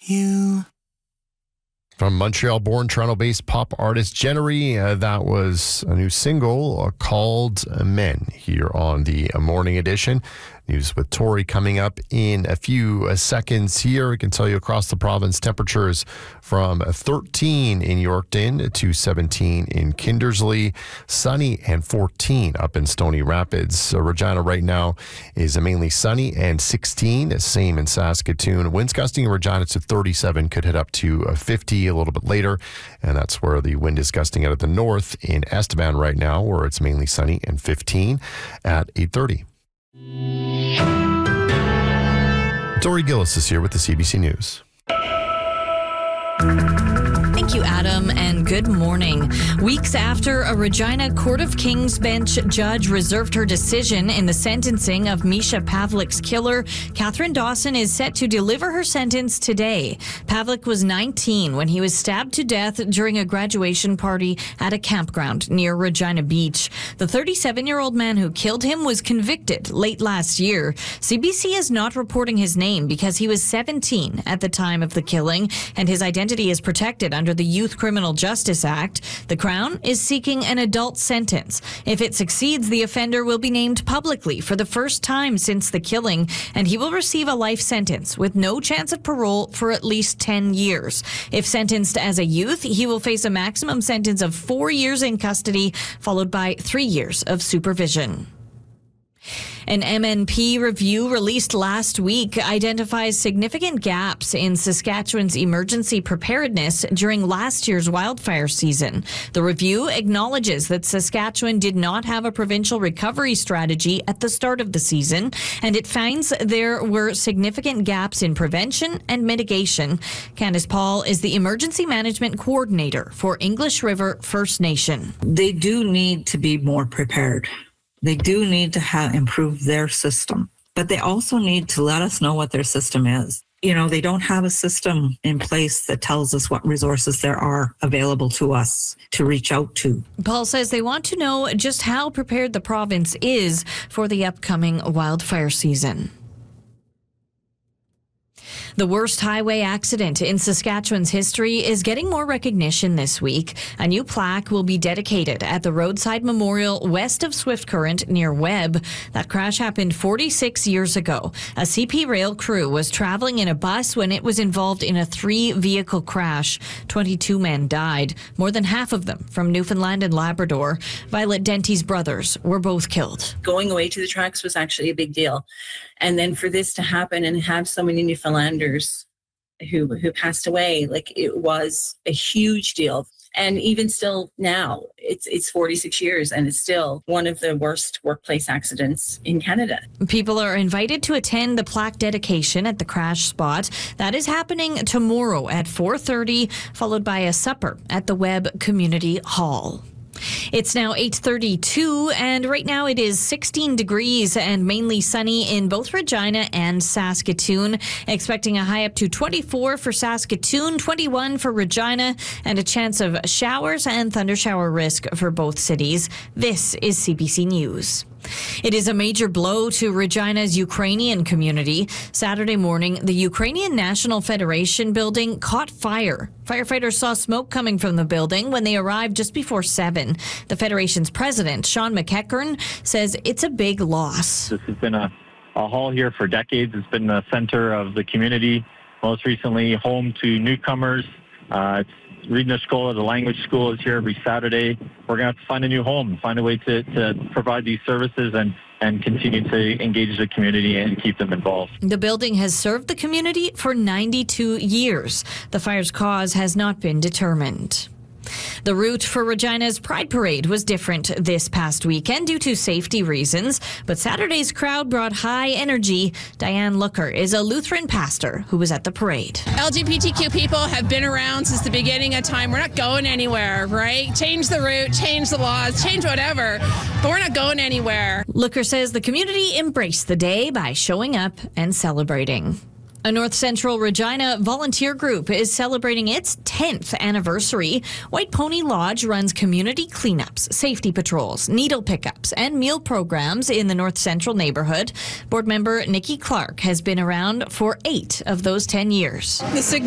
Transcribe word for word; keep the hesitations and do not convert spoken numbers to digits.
you. From Montreal-born, Toronto-based pop artist Jennery, uh, that was a new single uh, called Men here on the uh, Morning Edition. News with Tori coming up in a few uh, seconds here. We can tell you across the province, temperatures from thirteen in Yorkton to seventeen in Kindersley, sunny and fourteen up in Stony Rapids. So Regina right now is mainly sunny and sixteen, same in Saskatoon. Winds gusting in Regina to thirty-seven, could hit up to fifty a little bit later, and that's where the wind is gusting out of the north in Estevan right now, where it's mainly sunny and fifteen at eight thirty. Tori Gillis is here with the C B C News. Thank you, Adam, and good morning. Weeks after a Regina Court of King's Bench judge reserved her decision in the sentencing of Misha Pavlik's killer, Catherine Dawson is set to deliver her sentence today. Pavlik was nineteen when he was stabbed to death during a graduation party at a campground near Regina Beach. The thirty-seven-year-old man who killed him was convicted late last year. C B C is not reporting his name because he was seventeen at the time of the killing, and his identity is protected under the Youth Criminal Justice Act. The Crown is seeking an adult sentence. If it succeeds, the offender will be named publicly for the first time since the killing, and he will receive a life sentence with no chance of parole for at least ten years. If sentenced as a youth, he will face a maximum sentence of four years in custody, followed by three years of supervision. An M N P review released last week identifies significant gaps in Saskatchewan's emergency preparedness during last year's wildfire season. The review acknowledges that Saskatchewan did not have a provincial recovery strategy at the start of the season, and it finds there were significant gaps in prevention and mitigation. Candice Paul is the Emergency Management Coordinator for English River First Nation. They do need to be more prepared. They do need to have improve their system, but they also need to let us know what their system is. You know, they don't have a system in place that tells us what resources there are available to us to reach out to. Paul says they want to know just how prepared the province is for the upcoming wildfire season. The worst highway accident in Saskatchewan's history is getting more recognition this week. A new plaque will be dedicated at the roadside memorial west of Swift Current near Webb. That crash happened forty-six years ago. A C P rail crew was traveling in a bus when it was involved in a three-vehicle crash. twenty-two men died, more than half of them from Newfoundland and Labrador. Violet Denty's brothers were both killed. Going away to the tracks was actually a big deal. And then for this to happen and have so many Newfoundlanders who who passed away, like it was a huge deal. And even still now, it's it's forty-six years and it's still one of the worst workplace accidents in Canada. People are invited to attend the plaque dedication at the crash spot. That is happening tomorrow at four thirty, followed by a supper at the Webb Community Hall. It's now eight thirty-two, and right now it is sixteen degrees and mainly sunny in both Regina and Saskatoon. Expecting a high up to twenty-four for Saskatoon, twenty-one for Regina, and a chance of showers and thundershower risk for both cities. This is C B C News. It is a major blow to Regina's Ukrainian community. Saturday morning, the Ukrainian National Federation building caught fire. Firefighters saw smoke coming from the building when they arrived just before seven. The Federation's president, Sean McEachern, says it's a big loss. This has been a, a hall here for decades. It's been the center of the community, most recently home to newcomers. Uh, it's Reading School, the language school, is here every Saturday. We're going to have to find a new home, find a way to, to provide these services and, and continue to engage the community and keep them involved. The building has served the community for ninety-two years. The fire's cause has not been determined. The route for Regina's Pride Parade was different this past weekend due to safety reasons, but Saturday's crowd brought high energy. Diane Looker is a Lutheran pastor who was at the parade. L G B T Q people have been around since the beginning of time. We're not going anywhere, right? Change the route, change the laws, change whatever, but we're not going anywhere. Looker says the community embraced the day by showing up and celebrating. A North Central Regina volunteer group is celebrating its tenth anniversary. White Pony Lodge runs community cleanups, safety patrols, needle pickups, and meal programs in the North Central neighborhood. Board member Nikki Clark has been around for eight of those ten years. The